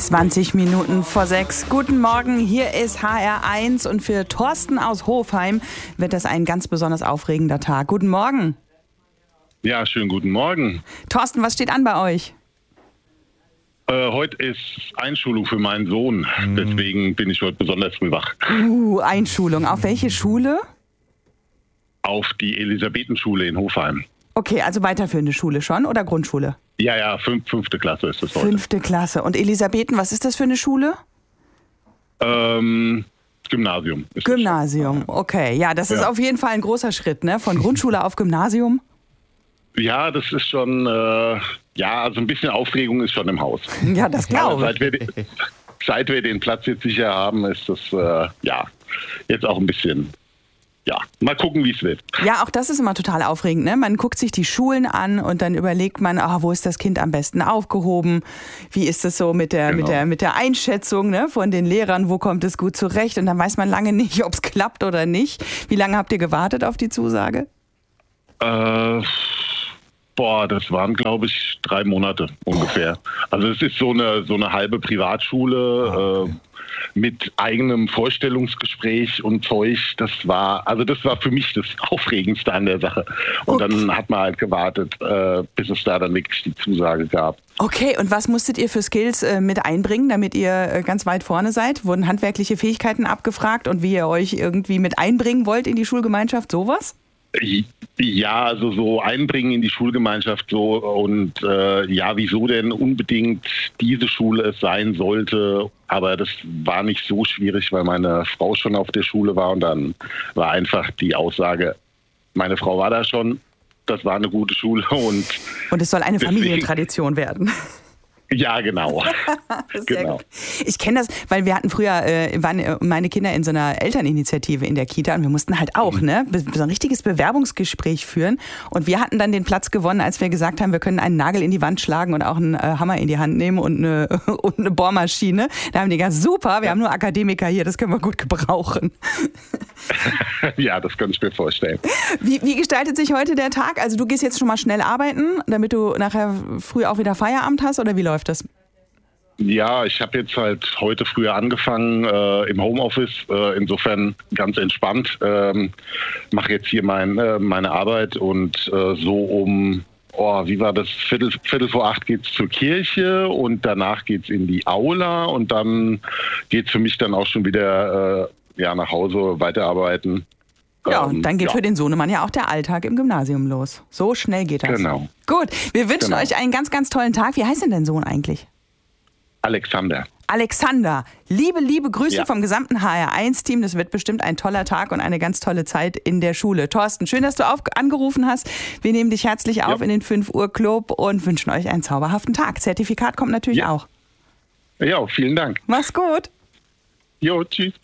20 Minuten vor 6. Guten Morgen, hier ist HR1 und für Thorsten aus Hofheim wird das ein ganz besonders aufregender Tag. Guten Morgen. Ja, schönen guten Morgen. Thorsten, was steht an bei euch? Heute ist Einschulung für meinen Sohn, deswegen bin ich heute besonders früh wach. Einschulung. Auf welche Schule? Auf die Elisabethenschule in Hofheim. Okay, also weiterführende Schule schon oder Grundschule? Ja, fünfte Klasse ist das heute. 5. Klasse. Und Elisabethen, was ist das für eine Schule? Gymnasium. Gymnasium, okay. Ja, das ist auf jeden Fall ein großer Schritt, ne? Von Grundschule auf Gymnasium. Ja, das ist schon, also ein bisschen Aufregung ist schon im Haus. Ja, das glaube ich. Seit wir den Platz jetzt sicher haben, ist das, jetzt auch ein bisschen... Ja, mal gucken, wie es wird. Ja, auch das ist immer total aufregend, ne? Man guckt sich die Schulen an und dann überlegt man, wo ist das Kind am besten aufgehoben? Wie ist es so mit der Einschätzung, ne, von den Lehrern? Wo kommt es gut zurecht? Und dann weiß man lange nicht, ob es klappt oder nicht. Wie lange habt ihr gewartet auf die Zusage? Das waren, glaube ich, 3 Monate ungefähr. Also es ist so eine halbe Privatschule, mit eigenem Vorstellungsgespräch und Zeug. Das war für mich das Aufregendste an der Sache. Und dann hat man halt gewartet, bis es da dann wirklich die Zusage gab. Okay, und was musstet ihr für Skills mit einbringen, damit ihr ganz weit vorne seid? Wurden handwerkliche Fähigkeiten abgefragt und wie ihr euch irgendwie mit einbringen wollt in die Schulgemeinschaft, sowas? Ja, also so einbringen in die Schulgemeinschaft so und wieso denn unbedingt diese Schule es sein sollte. Aber das war nicht so schwierig, weil meine Frau schon auf der Schule war und dann war einfach die Aussage, meine Frau war da schon, das war eine gute Schule und es soll eine Familientradition werden. Ja, genau. Sehr gut. Ich kenne das, weil wir hatten früher, waren meine Kinder in so einer Elterninitiative in der Kita und wir mussten halt auch so ein richtiges Bewerbungsgespräch führen und wir hatten dann den Platz gewonnen, als wir gesagt haben, wir können einen Nagel in die Wand schlagen und auch einen Hammer in die Hand nehmen und eine Bohrmaschine. Da haben die gesagt, super, wir haben nur Akademiker hier, das können wir gut gebrauchen. Ja, das kann ich mir vorstellen. Wie gestaltet sich heute der Tag? Also du gehst jetzt schon mal schnell arbeiten, damit du nachher früh auch wieder Feierabend hast oder wie läuft das? Ja, ich habe jetzt halt heute früher angefangen im Homeoffice, insofern ganz entspannt. Mache jetzt hier meine Arbeit und so um, wie war das, Viertel vor 8 geht's zur Kirche und danach geht's in die Aula und dann geht's für mich dann auch schon wieder nach Hause weiterarbeiten. Ja, und dann geht für den Sohnemann ja auch der Alltag im Gymnasium los. So schnell geht das. Genau. Gut, wir wünschen euch einen ganz, ganz tollen Tag. Wie heißt denn dein Sohn eigentlich? Alexander. Alexander, liebe Grüße vom gesamten HR1-Team. Das wird bestimmt ein toller Tag und eine ganz tolle Zeit in der Schule. Thorsten, schön, dass du angerufen hast. Wir nehmen dich herzlich auf in den 5 Uhr Club und wünschen euch einen zauberhaften Tag. Zertifikat kommt natürlich auch. Ja, vielen Dank. Mach's gut. Jo, tschüss.